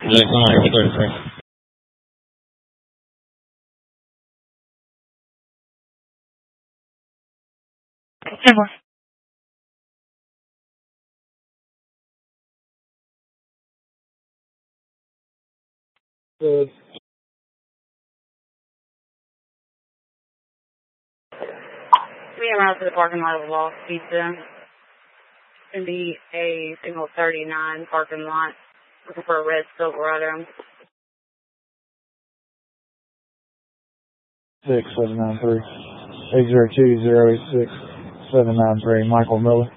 Seymour. Good. 3 around to the parking lot of Lost Pizza. It's going to be a single 39 parking lot. Looking for a red Silverado. 6793. 802-086-793. Michael Miller.